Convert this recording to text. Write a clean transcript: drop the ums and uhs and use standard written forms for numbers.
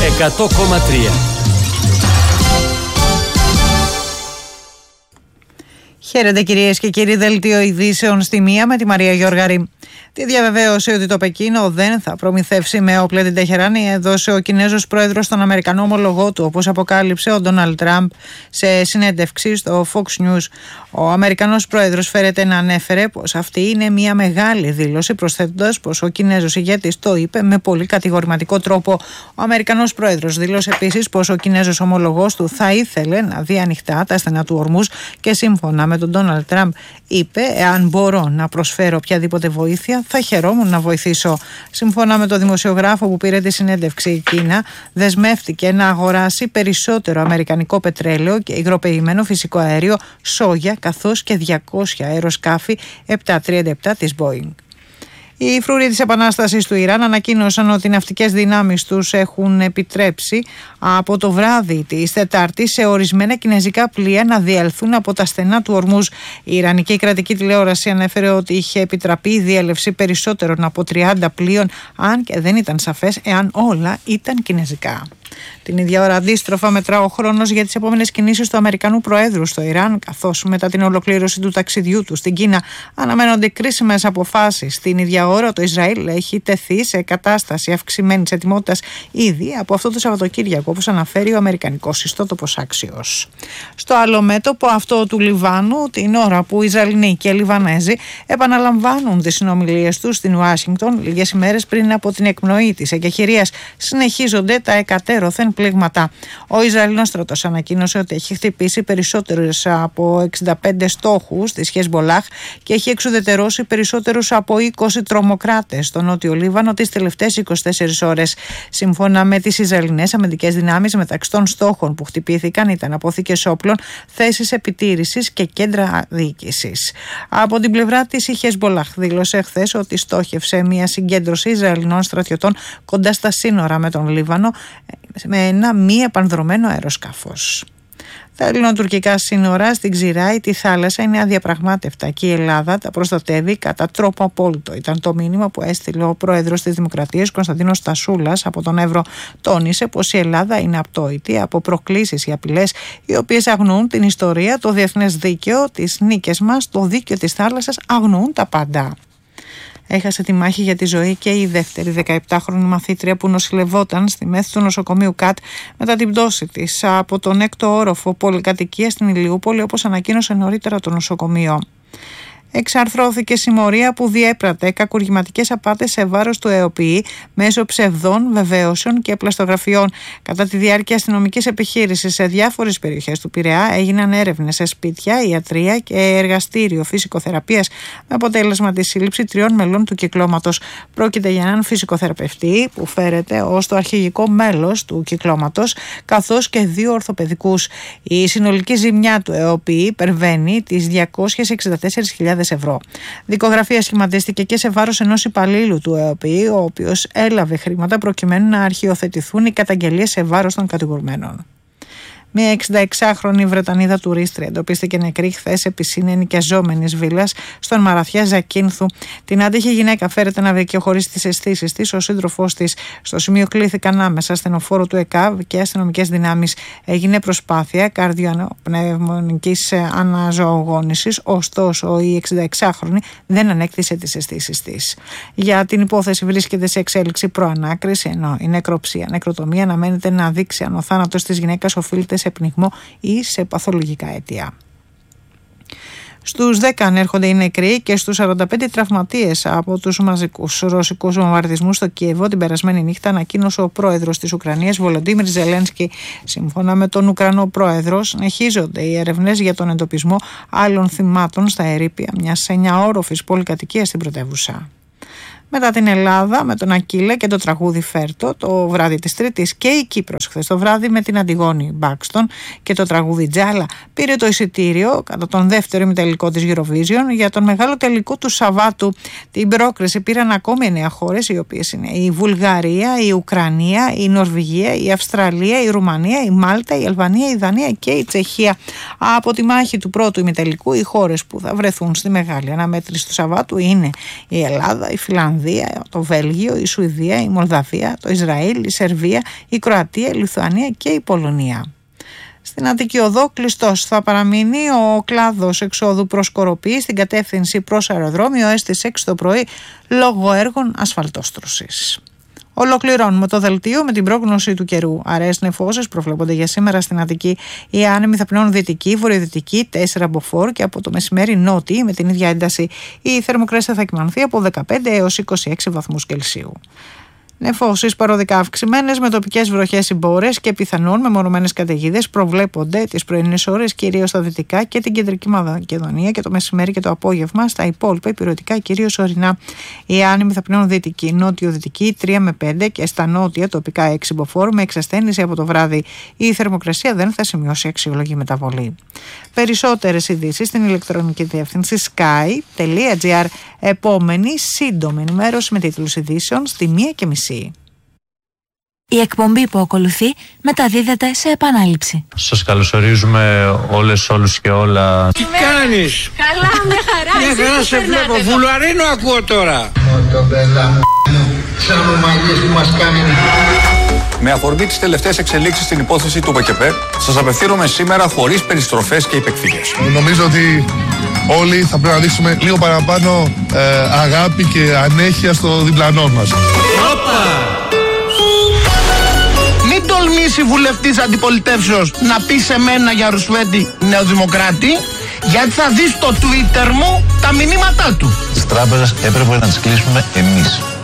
100,3. Χαίρετε κυρίες και κύριοι, δελτίο ειδήσεων στη μία με τη Μαρία Γιώργαρη. Τη διαβεβαίωση ότι το Πεκίνο δεν θα προμηθεύσει με όπλα την Τεχεράνη έδωσε ο Κινέζος πρόεδρος στον Αμερικανό ομολογό του, όπως αποκάλυψε ο Ντόναλντ Τραμπ σε συνέντευξη στο Fox News. Ο Αμερικανός πρόεδρος φέρεται να ανέφερε πως αυτή είναι μια μεγάλη δήλωση, προσθέτοντας πως ο Κινέζος ηγέτης το είπε με πολύ κατηγορηματικό τρόπο. Ο Αμερικανός πρόεδρος δήλωσε επίσης πως ο Κινέζος ομολογός του θα ήθελε να δει ανοιχτά τα στενά του ορμούς και σύμφωνα με τον Ντόναλντ Τραμπ είπε: «Εάν μπορώ να προσφέρω οποιαδήποτε βοήθεια, θα χαιρόμουν να βοηθήσω». Σύμφωνα με τον δημοσιογράφο που πήρε τη συνέντευξη, η Κίνα δεσμεύτηκε να αγοράσει περισσότερο αμερικανικό πετρέλαιο και υγροποιημένο φυσικό αέριο, σόγια, καθώς και 200 αεροσκάφη 737 της Boeing. Οι φρουροί της Επανάστασης του Ιράν ανακοίνωσαν ότι οι ναυτικές δυνάμεις τους έχουν επιτρέψει από το βράδυ της Τετάρτης σε ορισμένα κινέζικα πλοία να διέλθουν από τα στενά του ορμούς. Η Ιρανική κρατική τηλεόραση ανέφερε ότι είχε επιτραπεί η διέλευση περισσότερων από 30 πλοίων, αν και δεν ήταν σαφές εάν όλα ήταν κινέζικα. Την ίδια ώρα αντίστροφα μετρά ο χρόνος για τις επόμενες κινήσεις του Αμερικανού Προέδρου στο Ιράν, καθώς μετά την ολοκλήρωση του ταξιδιού του στην Κίνα αναμένονται κρίσιμες αποφάσεις. Την ίδια ώρα το Ισραήλ έχει τεθεί σε κατάσταση αυξημένης ετοιμότητας ήδη από αυτό το Σαββατοκύριακο, όπως αναφέρει ο αμερικανικός ιστότοπος Axios. Στο άλλο μέτωπο, αυτό του Λιβάνου, την ώρα που οι Ισραηλοί και οι Λιβανέζοι επαναλαμβάνουν τις συνομιλίες τους στην Ουάσιγκτον λίγες ημέρες πριν από την εκπνοή της εκεχηρίας, συνεχίζονται τα εκατέρωθεν πλήγματα. Ο Ισραηλινός στρατός ανακοίνωσε ότι έχει χτυπήσει περισσότερους από 65 στόχους της Χεσμολάχ και έχει εξουδετερώσει περισσότερους από 20 τρομοκράτες στο νότιο Λίβανο τις τελευταίες 24 ώρες. Σύμφωνα με τις Ισραηλινές αμυντικές δυνάμεις, μεταξύ των στόχων που χτυπήθηκαν ήταν αποθήκες όπλων, θέσεις επιτήρησης και κέντρα διοίκησης. Από την πλευρά της, η Χεσμολάχ δήλωσε χθες ότι στόχευσε μια συγκέντρωση Ισραηλινών στρατιωτών κοντά στα σύνορα με τον Λίβανο με ένα μη επανδρωμένο αεροσκάφος. Τα ελληνοτουρκικά σύνορα στην Ξηράη, τη θάλασσα, είναι αδιαπραγμάτευτα και η Ελλάδα τα προστατεύει κατά τρόπο απόλυτο. Ήταν το μήνυμα που έστειλε ο πρόεδρος της Δημοκρατίας, Κωνσταντίνος Τασούλας, από τον Εύρο. Τόνισε πως η Ελλάδα είναι απτόητη από προκλήσεις ή απειλές οι οποίες αγνοούν την ιστορία, το διεθνές δίκαιο, τις νίκες μας, το δίκαιο της θάλασσας, αγνοούν τα πάντα. Έχασε τη μάχη για τη ζωή και η δεύτερη 17χρονη μαθήτρια που νοσηλευόταν στη μέθη του νοσοκομείου ΚΑΤ μετά την πτώση της από τον 6ο όροφο πολυκατοικία στην Ηλιούπολη, όπως ανακοίνωσε νωρίτερα το νοσοκομείο. Εξαρθρώθηκε συμμορία που διέπρατε κακουργηματικές απάτες σε βάρος του ΕΟΠΗ μέσω ψευδών βεβαίωσεων και πλαστογραφιών. Κατά τη διάρκεια αστυνομικής επιχείρησης σε διάφορες περιοχές του Πειραιά έγιναν έρευνες σε σπίτια, ιατρεία και εργαστήριο φυσικοθεραπείας με αποτέλεσμα τη σύλληψη 3 μελών του κυκλώματος. Πρόκειται για έναν φυσικοθεραπευτή που φέρεται ως το αρχηγικό μέλος του κυκλώματος, καθώς και 2 ορθοπαιδικούς. Η συνολική ζημιά του ΕΟΠΗ υπερβαίνει τις 264.000 ευρώ. Δικογραφία σχηματίστηκε και σε βάρος ενός υπαλλήλου του ΕΟΠΗ, ο οποίος έλαβε χρήματα προκειμένου να αρχιοθετηθούν οι καταγγελίες σε βάρος των κατηγορουμένων. Μια 66χρονη Βρετανίδα τουρίστρια εντοπίστηκε νεκρή χθες επί συνενοικιαζόμενης βίλας στον Μαραθιά Ζακίνθου. Την άντυχη γυναίκα φέρεται να δικαιοχωρήσει τις αισθήσεις της. Ο σύντροφός της. Στο σημείο κλήθηκαν άμεσα ασθενοφόρο του ΕΚΑΒ και αστυνομικές δυνάμεις. Έγινε προσπάθεια καρδιοπνευμονικής αναζωογόνησης, ωστόσο η 66χρονη δεν ανέκτησε τις αισθήσεις της. Για την υπόθεση βρίσκεται σε εξέλιξη προανάκριση, ενώ η νεκροτομία αναμένεται να δείξει αν ο θάνατος της γυναίκας οφείλεται σε πνιγμό ή σε παθολογικά αίτια. Στους 10 ανέρχονται οι νεκροί και στους 45 τραυματίες από τους μαζικούς ρωσικούς βομβαρδισμούς στο Κιέβο την περασμένη νύχτα, ανακοίνωσε ο πρόεδρος της Ουκρανίας Βολοντίμιρ Ζελένσκι. Σύμφωνα με τον Ουκρανό πρόεδρο, συνεχίζονται οι ερευνές για τον εντοπισμό άλλων θυμάτων στα ερείπια μιας 9όροφης πολυκατοικίας στην πρωτεύουσα. Μετά την Ελλάδα με τον Ακύλα και το τραγούδι Φέρτο το βράδυ της Τρίτης, και η Κύπρος χθες το βράδυ με την Αντιγόνη Μπάκστον και το τραγούδι Τζάλα πήρε το εισιτήριο κατά τον δεύτερο ημιτελικό της Eurovision. Για τον μεγάλο τελικό του Σαββάτου την πρόκριση πήραν ακόμη 9 χώρες, οι οποίες είναι η Βουλγαρία, η Ουκρανία, η Νορβηγία, η Αυστραλία, η Ρουμανία, η Μάλτα, η Αλβανία, η Δανία και η Τσεχία. Από τη μάχη του πρώτου ημιτελικού, οι χώρες που θα βρεθούν στη μεγάλη αναμέτρηση του Σαββάτου είναι η Ελλάδα, η Φιλανδία, Ιρλανδία, το Βέλγιο, η Σουηδία, η Μολδαβία, το Ισραήλ, η Σερβία, η Κροατία, η Λιθουανία και η Πολωνία. Στην Αττική Οδό κλειστός θα παραμείνει ο κλάδος εξόδου προς Κοροπή στην κατεύθυνση προς αεροδρόμιο έως τις 6 το πρωί λόγω έργων ασφαλτόστρωσης. Ολοκληρώνουμε το δελτίο με την πρόγνωση του καιρού. Αραιές νεφώσεις προβλέπονται για σήμερα στην Αττική. Οι άνεμοι θα πνέουν δυτική, βορειοδυτική, 4 μποφόρ και από το μεσημέρι νότιοι με την ίδια ένταση. Η θερμοκρασία θα κυμανθεί από 15 έως 26 βαθμούς Κελσίου. Νεφώσεις παροδικά αυξημένες με τοπικές βροχές συμπόρες και πιθανόν μεμονωμένες καταιγίδες προβλέπονται τις πρωινές ώρες κυρίως στα δυτικά και την κεντρική Μακεδονία και το μεσημέρι και το απόγευμα στα υπόλοιπα υπηρετικά κυρίως ορεινά. Οι άνεμοι θα πνέουν δυτική, νότιο-δυτική 3 με 5 και στα νότια τοπικά 6 μποφόρ με εξασθένηση από το βράδυ. Η θερμοκρασία δεν θα σημειώσει αξιολογή μεταβολή. Περισσότερες ειδήσεις στην ηλεκτρονική διεύθυνση sky.gr. Επόμενη σύντομη ενημέρωση με τίτλους ειδήσεων στη 1:30. Η εκπομπή που ακολουθεί μεταδίδεται σε επανάληψη. Σας καλωσορίζουμε όλους και όλα. Τι κάνεις? Καλά, με χαρά. Μια χαρά σε βλέπω. Βουλαρίνο ακούω τώρα. Με αφορμή τις τελευταίες εξελίξεις στην υπόθεση του ΠΚΠ, σας απευθύνομαι σήμερα χωρίς περιστροφές και υπεκφυγές. Νομίζω ότι όλοι θα πρέπει να δείξουμε λίγο παραπάνω αγάπη και ανέχεια στο διπλανό μας. Μην τολμήσει βουλευτής αντιπολιτεύσεως να πει σε μένα για Ρουσφέτη νεοδημοκράτη, γιατί θα δει στο Twitter μου τα μηνύματά του. Τις τράπεζες έπρεπε να τις κλείσουμε εμείς.